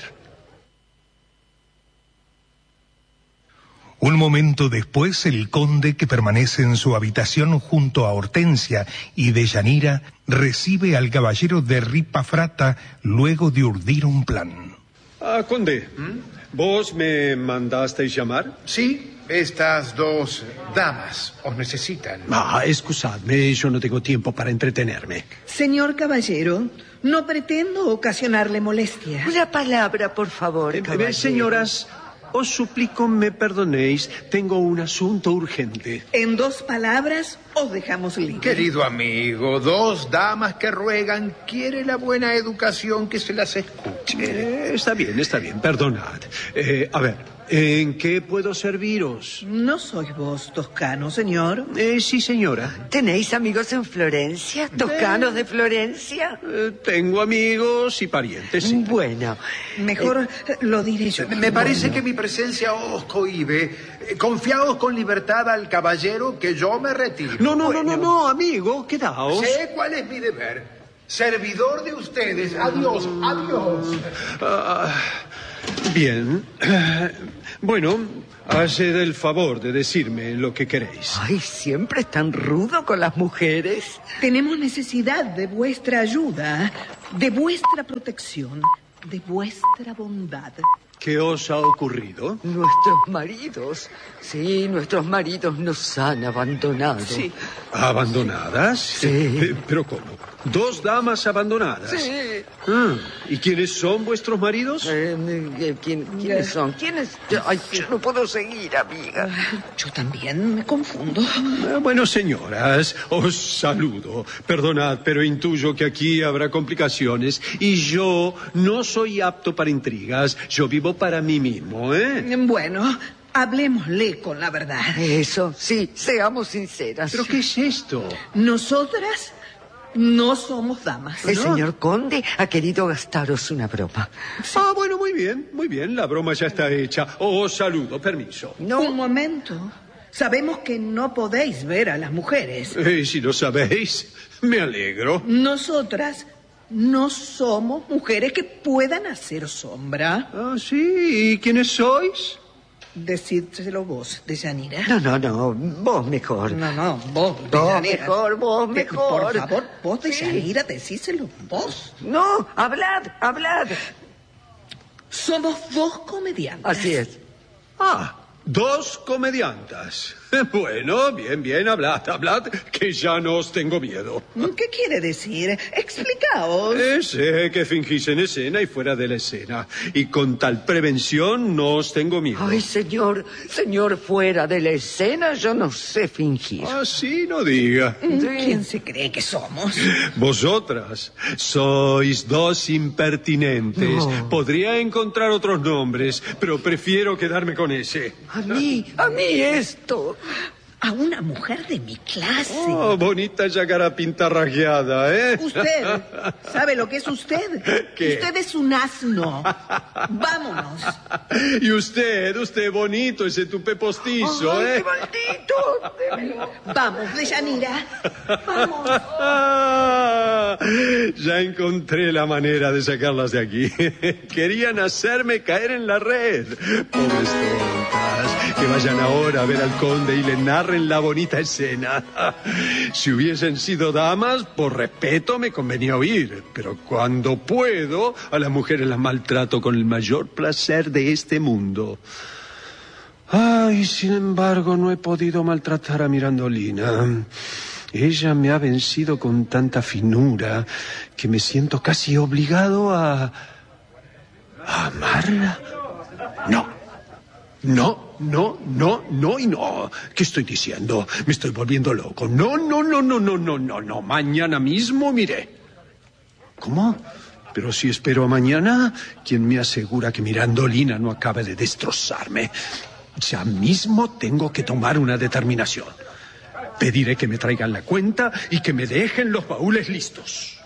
Un momento después, el conde, que permanece en su habitación junto a Hortensia y Deyanira, recibe al caballero de Ripafrata luego de urdir un plan. Conde, ¿vos me mandasteis llamar? Sí, estas dos damas os necesitan. Excusadme, yo no tengo tiempo para entretenerme. Señor caballero, no pretendo ocasionarle molestia. Una palabra, por favor, caballero. Señoras, os suplico me perdonéis. Tengo un asunto urgente. En 2 palabras, os dejamos libre. Querido amigo, 2 damas que ruegan, quiere la buena educación que se las escuche. Está bien, perdonad. A ver, ¿en qué puedo serviros? ¿No sois vos toscano, señor? Sí, señora. ¿Tenéis amigos en Florencia? ¿Toscanos de Florencia? Tengo amigos y parientes, sí. Bueno. Mejor lo diré yo. Me parece que mi presencia os cohíbe. Confiaos con libertad al caballero que yo me retiro. No, amigo, quedaos. Sé cuál es mi deber. Servidor de ustedes. Adiós. Bien. Bueno, haced el favor de decirme lo que queréis. Ay, siempre es tan rudo con las mujeres. Tenemos necesidad de vuestra ayuda, de vuestra protección, de vuestra bondad. ¿Qué os ha ocurrido? Nuestros maridos nos han abandonado. Sí. ¿Abandonadas? Sí. ¿Pero cómo? 2 damas abandonadas. Sí. ¿Y quiénes son vuestros maridos? ¿Quiénes son? Ay, yo no puedo seguir, amiga. Yo también me confundo. Bueno, señoras, os saludo. Perdonad, pero intuyo que aquí habrá complicaciones y yo no soy apto para intrigas. Yo vivo para mí mismo, ¿eh? Bueno, hablemosle con la verdad. Eso, sí, seamos sinceras. ¿Pero qué es esto? Nosotras no somos damas. El señor conde ha querido gastaros una broma. Bueno, muy bien, la broma ya está hecha. Os saludo, permiso. No. Un momento. Sabemos que no podéis ver a las mujeres. Si lo sabéis, me alegro. Nosotras no somos mujeres que puedan hacer sombra. ¿Sí? ¿Y quiénes sois? Decídselo vos, Deyanira. No, vos mejor. No, vos, Vos Deyanira. mejor. Por favor, vos, Deyanira, decíselo vos. No, hablad. Somos 2 comediantes. Así es. 2 comediantas. Bueno, bien, hablad, que ya no os tengo miedo. ¿Qué quiere decir? Explicaos. Sé que fingís en escena y fuera de la escena. Y con tal prevención no os tengo miedo. Ay, señor, fuera de la escena yo no sé fingir. Así no diga. ¿Quién se cree que somos? Vosotras sois 2 impertinentes. No. Podría encontrar otros nombres, pero prefiero quedarme con ese. A mí esto. A una mujer de mi clase. Bonita yacara pintarrajeada, ¿eh? Usted, ¿sabe lo que es usted? ¿Qué? Usted es un asno. Vámonos. Y usted, bonito, ese tupé postizo, Ay, ¿eh? qué maldito. Vamos, Deyanira. Vamos. Ya encontré la manera de sacarlas de aquí. Querían hacerme caer en la red. Pobres tontas, que vayan ahora a ver al conde y le narren la bonita escena. Si hubiesen sido damas, por respeto me convenía oír, pero cuando puedo, a las mujeres las maltrato con el mayor placer de este mundo. Sin embargo, no he podido maltratar a Mirandolina. Ella me ha vencido con tanta finura que me siento casi obligado a amarla. No. ¿Qué estoy diciendo? Me estoy volviendo loco. No. Mañana mismo miré. ¿Cómo? Pero si espero a mañana, ¿quién me asegura que Mirandolina no acabe de destrozarme? Ya mismo tengo que tomar una determinación. Pediré que me traigan la cuenta y que me dejen los baúles listos.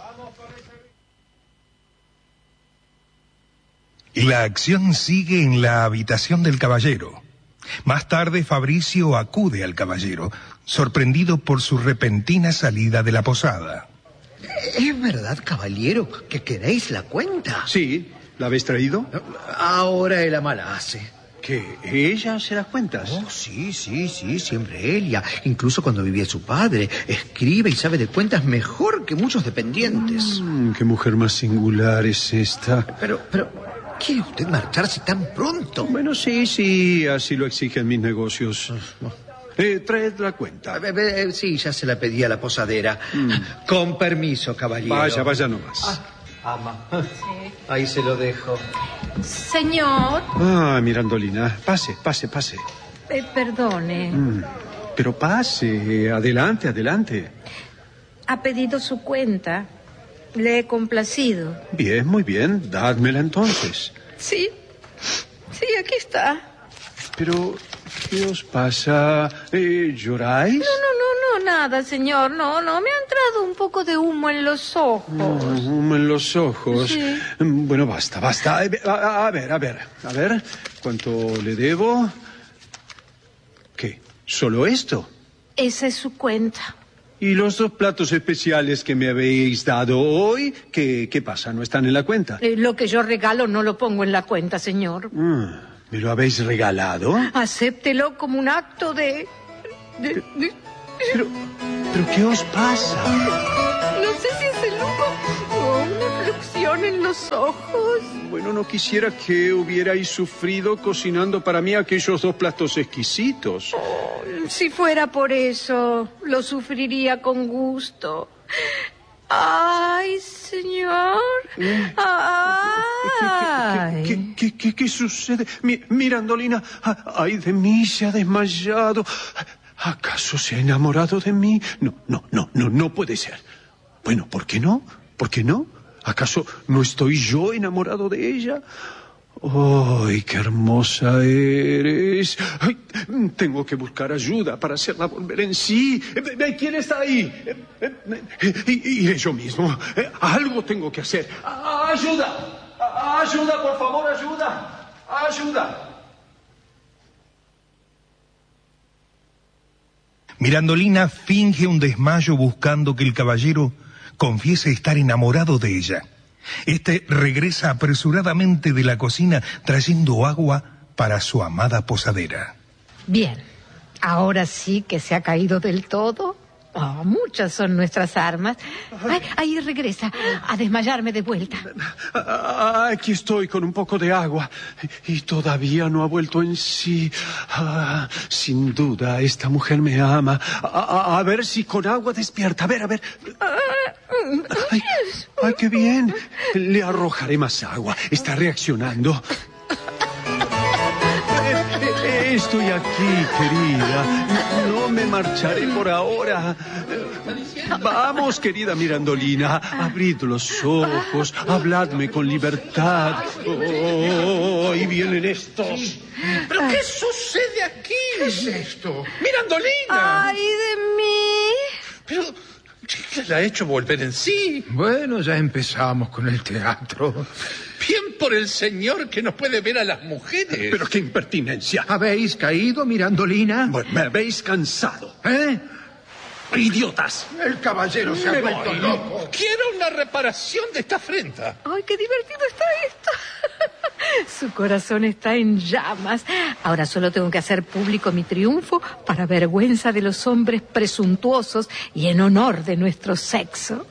La acción sigue en la habitación del caballero. Más tarde, Fabricio acude al caballero, sorprendido por su repentina salida de la posada. ¿Es verdad, caballero, que queréis la cuenta? Sí, ¿la habéis traído? Ahora él la hace. ¿Que ella se las cuentas? Sí, siempre Elia. Incluso cuando vivía su padre. Escribe y sabe de cuentas mejor que muchos dependientes. Qué mujer más singular es esta. Pero, ¿quiere usted marcharse tan pronto? Bueno, sí, así lo exigen mis negocios. Traed la cuenta. Sí, ya se la pedí a la posadera. Con permiso, caballero. Vaya nomás. Ama. Ahí se lo dejo. Señor. Ah, Mirandolina, pase. Perdone. Pero pase, adelante. Ha pedido su cuenta. Le he complacido. Bien, muy bien, dádmela entonces. Sí, aquí está. Pero, ¿qué os pasa? ¿Lloráis? No, nada, señor. No, me ha entrado un poco de humo en los ojos. Humo en los ojos. Sí. Bueno, basta. A ver, ¿cuánto le debo? ¿Qué? ¿Solo esto? Esa es su cuenta. ¿Y los 2 platos especiales que me habéis dado hoy? ¿Qué pasa? ¿No están en la cuenta? Lo que yo regalo no lo pongo en la cuenta, señor. ¿Me lo habéis regalado? Acéptelo como un acto de... Pero ¿qué os pasa? No sé si es el humo o una fluxión en los ojos. Bueno, no quisiera que hubierais sufrido cocinando para mí aquellos 2 platos exquisitos. Si fuera por eso, lo sufriría con gusto. ¡Ay, señor! ¡Ay! ¿Qué sucede? Mirandolina, ay de mí, se ha desmayado. ¿Acaso se ha enamorado de mí? No puede ser. Bueno, ¿por qué no? ¿Acaso no estoy yo enamorado de ella? ¡Ay, qué hermosa eres! Ay, tengo que buscar ayuda para hacerla volver en sí. ¿Quién está ahí? Iré yo mismo. Algo tengo que hacer. ¡Ayuda! ¡Ayuda, por favor, ayuda! ¡Ayuda! Mirandolina finge un desmayo buscando que el caballero confiese estar enamorado de ella. Este regresa apresuradamente de la cocina trayendo agua para su amada posadera. Bien, ahora sí que se ha caído del todo. Muchas son nuestras armas. Ahí regresa a desmayarme de vuelta. Aquí estoy con un poco de agua y todavía no ha vuelto en sí. Sin duda, esta mujer me ama. A ver si con agua despierta. A ver. Ay, qué bien. Le arrojaré más agua. Está reaccionando. Estoy aquí, querida. No me marcharé por ahora. Vamos, querida Mirandolina, abrid los ojos, habladme con libertad. Ahí vienen estos. ¿Pero qué sucede aquí? ¿Qué es esto? ¡Mirandolina! ¡Ay, de mí! Pero, ¿qué la ha hecho volver en sí? Bueno, ya empezamos con el teatro. Bien por el señor que no puede ver a las mujeres. Pero qué impertinencia. ¿Habéis caído, Mirandolina? Bueno, me habéis cansado. ¡Idiotas! El caballero se ha vuelto loco. Quiero una reparación de esta afrenta. ¡Ay, qué divertido está esto! Su corazón está en llamas. Ahora solo tengo que hacer público mi triunfo para vergüenza de los hombres presuntuosos y en honor de nuestro sexo.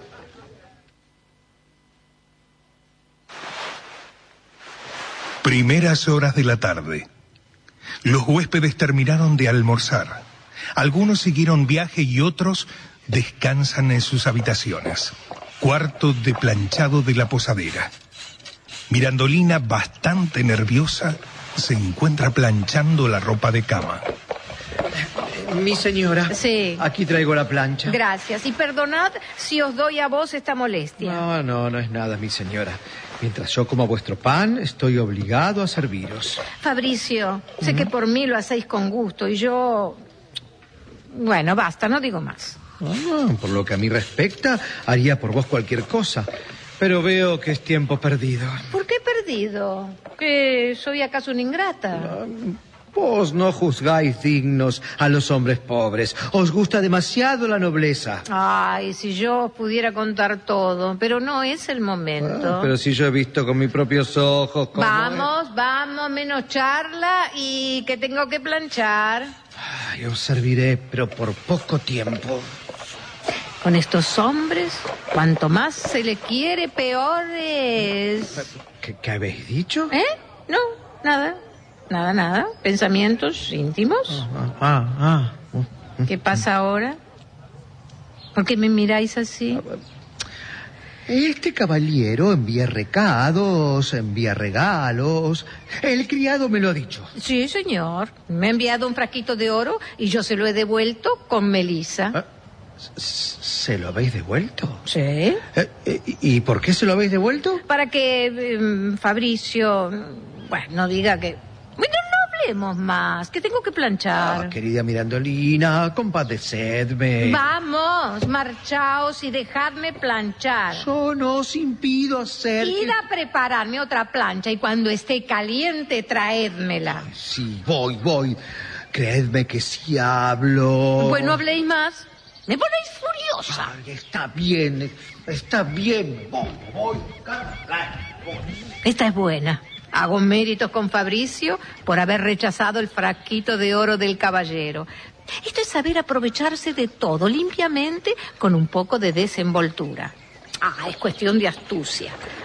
Primeras horas de la tarde. Los huéspedes terminaron de almorzar. Algunos siguieron viaje y otros descansan en sus habitaciones. Cuarto de planchado de la posadera. Mirandolina, bastante nerviosa, se encuentra planchando la ropa de cama. Mi señora. Sí. Aquí traigo la plancha. Gracias. Y perdonad si os doy a vos esta molestia. No es nada, mi señora. Mientras yo como vuestro pan, estoy obligado a serviros. Fabricio, sé que por mí lo hacéis con gusto y yo... Bueno, basta, no digo más. Por lo que a mí respecta, haría por vos cualquier cosa. Pero veo que es tiempo perdido. ¿Por qué perdido? ¿Que soy acaso una ingrata? Vos no juzgáis dignos a los hombres pobres. Os gusta demasiado la nobleza. Ay, si yo os pudiera contar todo, pero no es el momento. Pero si yo he visto con mis propios ojos cómo... Vamos, menos charla y que tengo que planchar. Ay, os serviré, pero por poco tiempo. Con estos hombres, cuanto más se le quiere, peor es. ¿Qué habéis dicho? No, nada. Nada. Pensamientos íntimos. ¿Qué pasa ahora? ¿Por qué me miráis así? Este caballero envía recados, envía regalos. El criado me lo ha dicho. Sí, señor. Me ha enviado un frasquito de oro y yo se lo he devuelto con melisa. ¿Se lo habéis devuelto? Sí. ¿Y por qué se lo habéis devuelto? Para que Fabricio, bueno, no diga que... Bueno, no hablemos más, que tengo que planchar. Querida Mirandolina, compadecedme. Vamos, marchaos y dejadme planchar. Yo no os impido hacer... Id a prepararme otra plancha y cuando esté caliente, traédmela. Sí, voy. Creedme que sí hablo. Bueno, habléis más. Me ponéis furiosa. Ay, está bien. Voy. Esta es buena. Hago méritos con Fabricio por haber rechazado el frasquito de oro del caballero. Esto es saber aprovecharse de todo limpiamente con un poco de desenvoltura. Es cuestión de astucia.